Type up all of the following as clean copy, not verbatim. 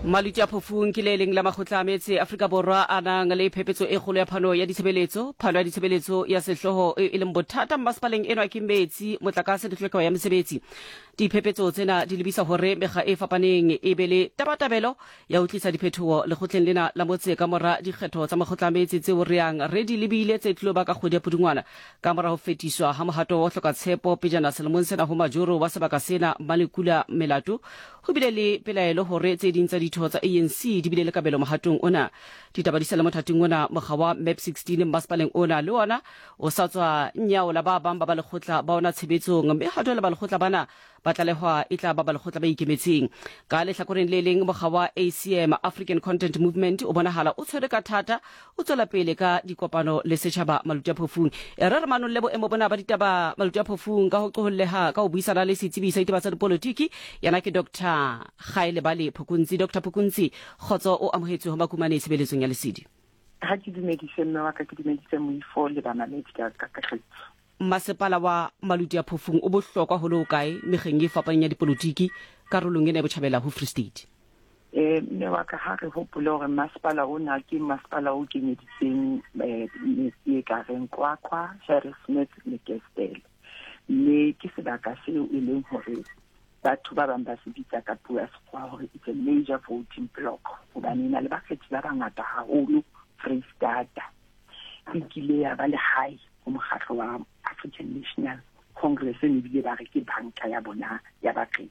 Maluti a phofung ke le leng la makgotla a metse Afrika Borwa a nang le phephetso e kgolo ya phano ya ditshebeletso. Phano ya ditshebeletso ya sehloho e leng bothata masepaleng ena ke metsi, motlakase le tlhokeho ya mesebetsi. Diphephetso tsena di lebisa hore mekga e fapaneng e be le tabatabelo ya ho tlisa diphethoho lekgotleng lena la motse ka mora dikgetho tsa makgotla a metse tseo re yang re di lebile tse tlo ba ka kgwedi ya Pudungwana ka mora ho fetiswa ha mohato wa hloka tshepo pejana selemong sena ho majoro wa sebaka sena Malekula Melato ho bile le pelaelo hore tse ding tsa ditho tsa ANC di bile le kabelo mohatong ona. Ditaba di sala mothating ona mokga wa MAP 16 masepaleng ona le ona o sa tswa nyao la ba bang ba lekgotla ba ona tshebetsong mme hato le ba lekgotla bana ba tlalehwa e tla ba lekgotla ba ikemetseng ka lehlakoreng le leng mokga wa ACM African Content Movement o bonahala o tshwere ka thata o tswela pele ka dikopano le setjhaba Maluti a phofung re re manong le boemo bona ba ditaba Maluti a phofung ka ho qoholleha ka ho buisana le setsebi sa ditaba tsa dipolitiki yana ke Dr. Kgailebale Phukunzi. Dr. Phukunzi khotso o amohetse ho makumane sebeletsong ya lesedi. Ha ke dumedise mme wa ka ke dumedise moifo le bana le ka kgetho. Masepala wa Maluti a phofung o bohlokwa ho lo kae mekgeng e fapaneng ya dipolitiki karolong ena e botjhabela ho Free State. Mme wa ka ha re hopole hore masepala ona ke masepala o kenyeditseng e ka reng Kwakwa, Harrismith le Kestell. Le ke sebaka seo e leng hore batho ba bang ba se bitsa ka puo ya sekgowa hore it's a major voting block hobane ena le bakgethi ba bangata haholo Free State. E kile ya ba le high ho mokgatlo wa African National Congress e bile ba re ke banka ya bona ya bakgethi.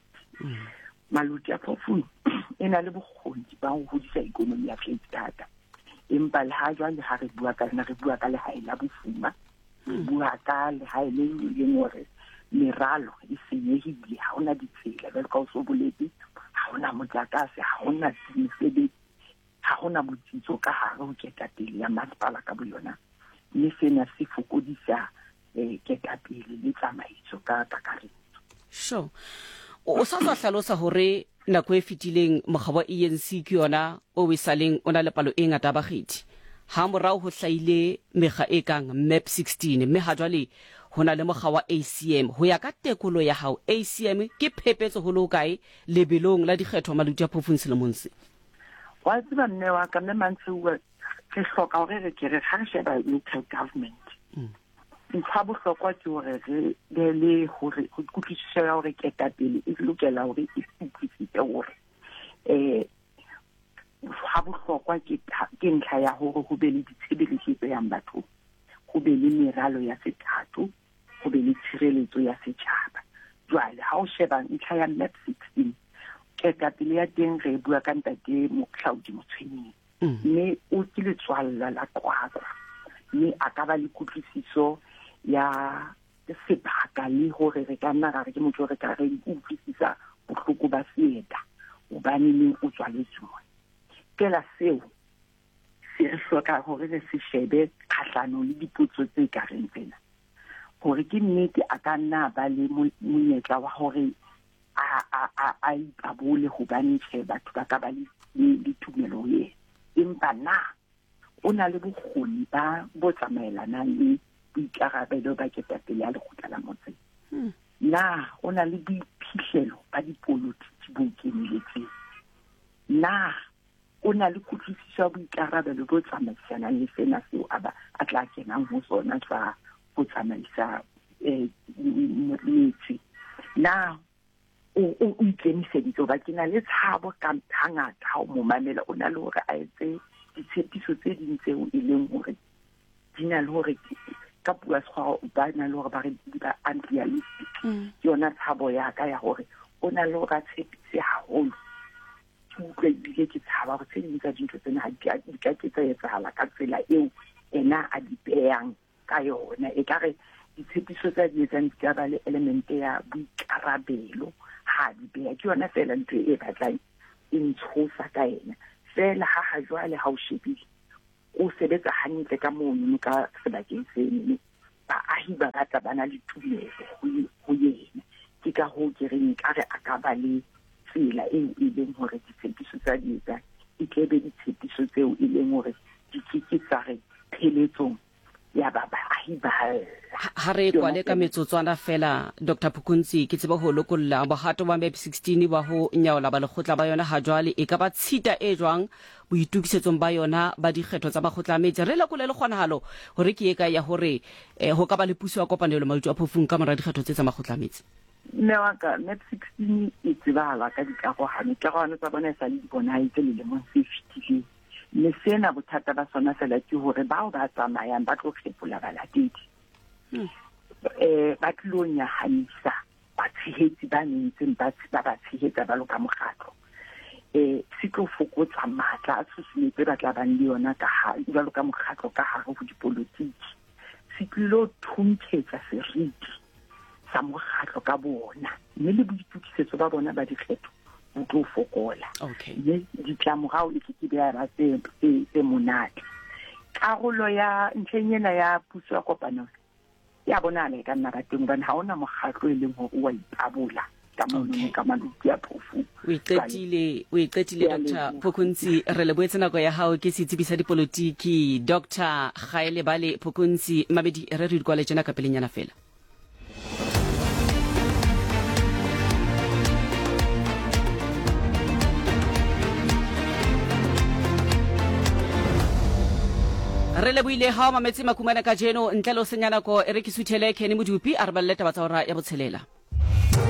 Maluti a phofung ena le bokgoni ba ho hodisa ikonomi ya Free State. Empa le ha jwale ha re bua ka le hae la bofuma, bua ka le hae le leng hore meralo e senyehile ha ona ditsela jwale ka o so boletse ha ona motlakase ha ona mesebetsi ha ona botsitso ka hare ho ketapele ya masepala ka boyona le sena se fokodisa ketapele le tsamaiso ka kakaretso. Sure. O sa hlalosa hore nako e fetileng mokga wa ANC ke yona o wisaleng ona le palo e ngata ba kgethi ha morao ho hlaile mekga e kang MAP 16 mme ha jwale hona le mokga wa ACM ho ya ka tekolo ya hao ACM ke phephetso ho lo kae lebelong la dikgetho Maluti a phofung selemong se. Wa tseba mme wa ka mme mantsuwa ke hloka hore re ke re ha re sheba local government ntho bohlokwa ke hore re le hore ho kutlwisiso ya hore ketapele e lokela hore e utlwisise hore ha bohlokwa ke ntlha ya hore ho be le ditshebeletso tse yang batho ho be le meralo ya sethatho ho be le tshireletso ya setjhaba. Jwale ha o sheba ntlha ya MAP 16 ketapele ya teng re bua ka ntate Mohlaudi Motshwenying mme o ke letswalla la Kwakwa mme a ka ba le kutlwisiso ya sebaka le hore re ka nna re ke motho re ka re utlwisisa bohloko ba seeta o bane le o tswaletswe kela seo se re hloka hore re se shebe kgahlano le dipotso tse ka reng tsena hore ke nnete a ka nna ba le monyetla wa hore a ipabole ho bane tse batho ba ka ba le tumelo ye empa na o na le bokgoni ba bo tsamaelanang le boikarabelo ba ketapele ya lekgotla la motse na o na le boiphihlelo ba dipolotiki bo keneletseng na o na le kutlwisiso ya boikarabelo bo tsamaisanang le sena seo a tla kenang ho sona tsa ho tsamaisa metsi na o ikemiseditse ba ke na le tshabo ka hangata ha o mo mamela o na le hore a etse ditshepiso tse ding tseo e leng hore di na le hore ka bua tshwao ba na le hore ba re di ba unrealistic yona tshabo ya ka ya hore o na le hore a tshepise haholo ke bile ke tshaba hore tse ding tsa dintho tsena ha di ka etsahala ka tsela eo ena a di behang ka yona e ka re ditshepiso tsa di etsang di ka ba le element ya boikarabelo ha di beha ke yona fela ntho e batlang e ntshosa ka ena fela ha jwale ha o shebile o sebetsa hantle ka mono ka sebakeng seno baahi ba batla bana le tumelo ho yena ke ka ho ke re nkare a ka ba le tsela e leng hore ditshepiso tsa di etsang e tlebe ditshepiso tseo e leng hore di tsa re pheletsong ya ba baahi ba ha re kwale ka metsotswana fela Dr. Phukuntsi ke tseba ho lokolla bohato ba MEP 16 wa ho nyaola ba lekgotla ba yona ha jwale e ka ba tshita e jwang boitukisetsong ba yona ba dikgetho tsa bakgotla metse re lekole le kgonahalo hore ke e ka ya hore ho ka ba le puso ya kopanelo mautlo a phofung ka mora dikgetho tse tsa bakgotla metse Mewaka MEP 16 e tsebala ka dikarohano tsa bona sa le bona itse le lemong se fitileng le sena bothata ba sona fela ke hore bao ba tsamayang ba tlo kgepola balatedi ba tlo nyahamisa batshehetsi ba nentseng ba tshehetsa ba loka mokgatlo se tlo fokotsa matla a tshusumetso ba tla bang le yona ka ha ba loka mokgatlo ka hare ho dipolotiki se tlo thunthetsa seriti sa mokgatlo ka bona mme le boitukisetso ba bona ba dikgetho tlo fokola mme ditlamorao e ke be ya tse monate karolo ya ntlhenyena ya puso ya kopano ya bona le ka nna ba teng ba ha ona mokgatlo e leng hore wa ipabola ka mono ka maluti ya phofu o iqetile Dr. Phukuntsi re le boetse nako ya hao ke setsibisa dipolotiki Dr. Gaelebale Phukuntsi mabedi re re kwale tsena ka pelenyana fela re le buile ha mametse makumana ka jeno ntle lo senyana ko e re ke suthele Kenny Modupi a re balleta ba tsa hora ya botshelela